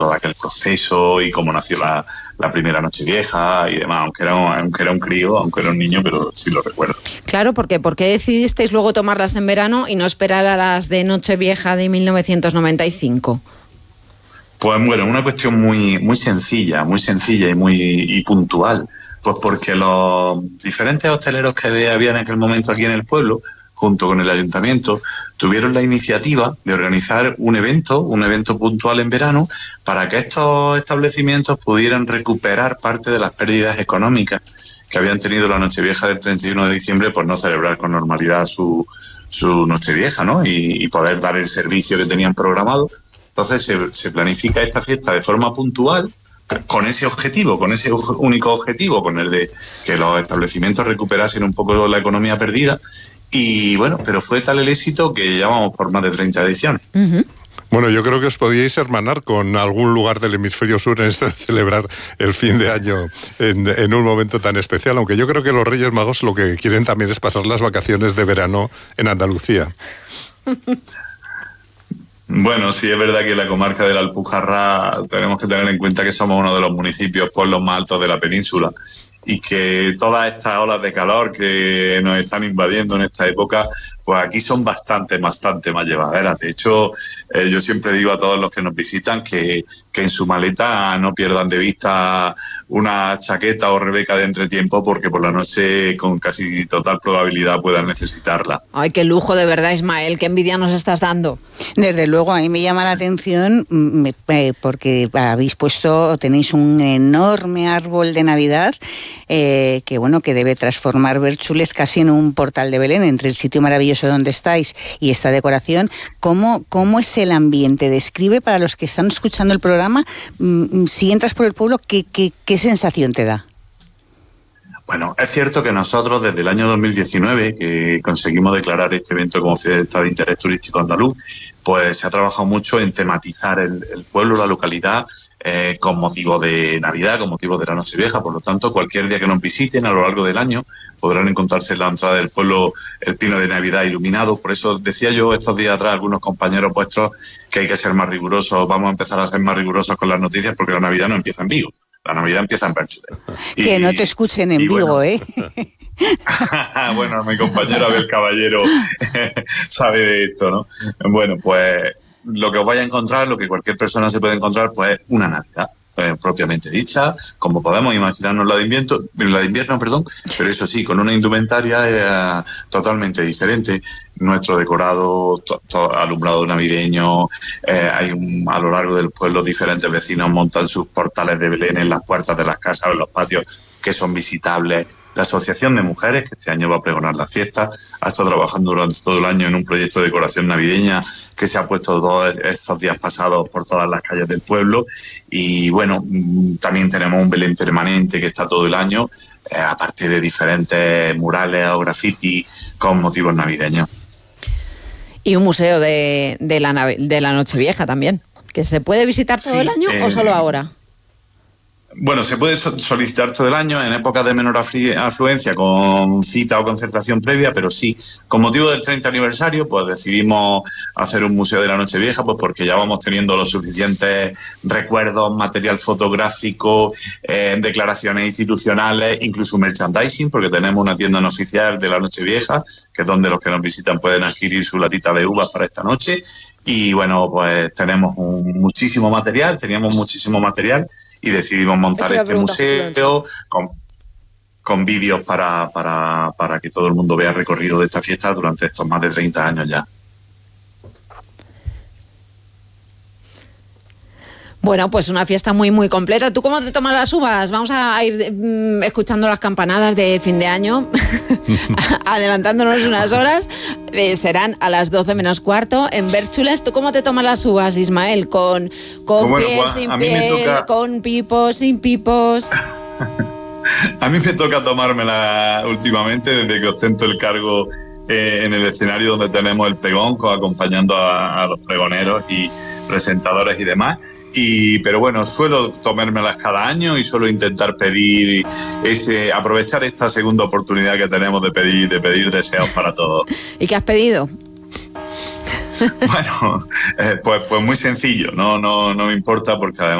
todo aquel proceso y cómo nació la primera Nochevieja y demás, aunque era un crío, aunque era un niño, pero sí lo recuerdo. Claro, ¿por qué decidisteis luego tomarlas en verano y no esperar a las de Nochevieja de 1995? Pues bueno, una cuestión muy sencilla y muy puntual. Pues porque los diferentes hosteleros que había en aquel momento aquí en el pueblo, junto con el ayuntamiento, tuvieron la iniciativa de organizar un evento puntual en verano para que estos establecimientos pudieran recuperar parte de las pérdidas económicas que habían tenido la Nochevieja del 31 de diciembre por no celebrar con normalidad su Nochevieja, ¿no? Y poder dar el servicio que tenían programado. Entonces se planifica esta fiesta de forma puntual, con ese único objetivo, con el de que los establecimientos recuperasen un poco la economía perdida. Y bueno, pero fue tal el éxito que ya vamos por más de 30 ediciones. Uh-huh. Bueno, yo creo que os podíais hermanar con algún lugar del hemisferio sur en esto de celebrar el fin de año en un momento tan especial, aunque yo creo que los Reyes Magos lo que quieren también es pasar las vacaciones de verano en Andalucía. Bueno, sí es verdad que la comarca de la Alpujarra tenemos que tener en cuenta que somos uno de los municipios pueblos más altos de la península y que todas estas olas de calor que nos están invadiendo en esta época, pues aquí son bastante más llevaderas. De hecho, yo siempre digo a todos los que nos visitan que en su maleta no pierdan de vista una chaqueta o rebeca de entretiempo, porque por la noche con casi total probabilidad puedan necesitarla. Ay, qué lujo, de verdad, Ismael, qué envidia nos estás dando. Desde luego, a mí me llama la atención porque tenéis un enorme árbol de Navidad que debe transformar Bérchules casi en un portal de Belén, entre el sitio maravilloso donde estáis y esta decoración. ¿Cómo es el ambiente? Describe para los que están escuchando el programa, si entras por el pueblo, ¿qué sensación te da? Bueno, es cierto que nosotros desde el año 2019, que conseguimos declarar este evento como fiesta de interés turístico andaluz, pues se ha trabajado mucho en tematizar el pueblo, la localidad, con motivo de Navidad, con motivo de la Nochevieja. Por lo tanto, cualquier día que nos visiten a lo largo del año podrán encontrarse en la entrada del pueblo el pino de Navidad iluminado. Por eso decía yo estos días atrás a algunos compañeros vuestros que hay que ser más rigurosos. Vamos a empezar a ser más rigurosos con las noticias, porque la Navidad no empieza en Vigo, la Navidad empieza en Bérchules. Que no te escuchen en Vigo, bueno, Bueno, mi compañero Abel Caballero sabe de esto, ¿no? Bueno, pues lo que os vaya a encontrar, lo que cualquier persona se puede encontrar, pues una Navidad propiamente dicha, como podemos imaginarnos la de invierno, pero eso sí, con una indumentaria totalmente diferente. Nuestro decorado, alumbrado navideño, a lo largo del pueblo diferentes vecinos montan sus portales de Belén en las puertas de las casas o en los patios que son visitables. La Asociación de Mujeres, que este año va a pregonar la fiesta, ha estado trabajando durante todo el año en un proyecto de decoración navideña que se ha puesto todos estos días pasados por todas las calles del pueblo. Y bueno, también tenemos un Belén permanente que está todo el año, aparte de diferentes murales o graffiti con motivos navideños. Y un museo de la Nochevieja también, que se puede visitar todo el año o solo ahora. Bueno, se puede solicitar todo el año en épocas de menor afluencia con cita o concertación previa, pero sí, con motivo del 30 aniversario, pues decidimos hacer un museo de la Nochevieja, pues porque ya vamos teniendo los suficientes recuerdos, material fotográfico, declaraciones institucionales, incluso merchandising, porque tenemos una tienda no oficial de la Nochevieja, que es donde los que nos visitan pueden adquirir su latita de uvas para esta noche. Y bueno, pues teníamos muchísimo material y decidimos montar este museo con vídeos para que todo el mundo vea el recorrido de esta fiesta durante estos más de 30 años ya. Bueno, pues una fiesta muy, muy completa. ¿Tú cómo te tomas las uvas? Vamos a ir escuchando las campanadas de fin de año, adelantándonos unas horas. Serán a las 12 menos cuarto en Bérchules. ¿Tú cómo te tomas las uvas, Ismael? ¿Con piel, sin piel, con pipos, sin pipos? A mí me toca tomármela últimamente desde que ostento el cargo en el escenario donde tenemos el pregón, acompañando a los pregoneros y presentadores y demás. Pero bueno, suelo tomármelas cada año y suelo intentar pedir aprovechar esta segunda oportunidad que tenemos de pedir deseos para todos. ¿Y qué has pedido? Bueno, pues muy sencillo, no me importa porque además